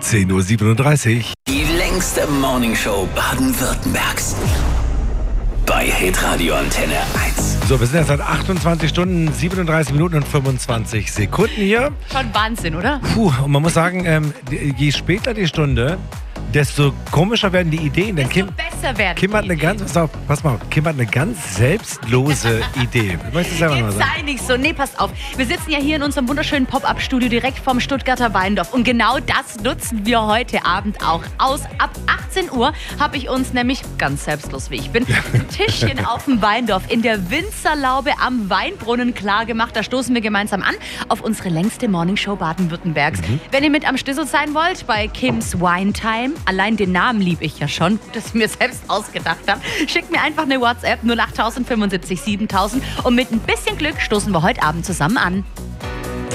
10:37 Uhr. Die längste Morningshow Baden-Württembergs. Bei Hitradio Antenne 1. So, wir sind jetzt seit 28 Stunden, 37 Minuten und 25 Sekunden hier. Schon Wahnsinn, oder? Puh, und man muss sagen, je später die Stunde, desto komischer werden die Ideen. Denn Desto besser werden Kim hat eine ganz, pass mal, Kim hat eine ganz selbstlose Idee. Möchtest du selber mal Jetzt sagen? sei nicht so. Nee, passt auf. Wir sitzen ja hier in unserem wunderschönen Pop-Up-Studio direkt vom Stuttgarter Weindorf. Und genau das nutzen wir heute Abend auch aus. Ab 18 Uhr habe ich uns nämlich, ganz selbstlos wie ich bin, ein Tischchen auf dem Weindorf in der Winzerlaube am Weinbrunnen klar gemacht. Da stoßen wir gemeinsam an auf unsere längste Morningshow Baden-Württembergs. Wenn ihr mit am Schlüssel sein wollt, bei Kim's Wine Time, allein den Namen liebe ich ja schon, dass ich mir selbst ausgedacht habe, schickt mir einfach eine WhatsApp 08075 7000 und mit ein bisschen Glück stoßen wir heute Abend zusammen an.